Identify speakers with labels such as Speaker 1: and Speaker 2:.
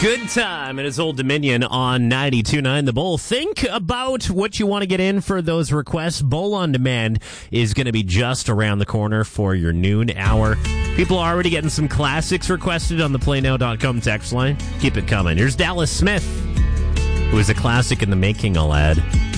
Speaker 1: Good time at his Old Dominion on 92.9 The Bull. Think about what you want to get in for those requests. Bull on Demand is going to be just around the corner for your noon hour. People are already getting some classics requested on the playnow.com text line. Keep it coming. Here's Dallas Smith, who is a classic in the making, I'll add.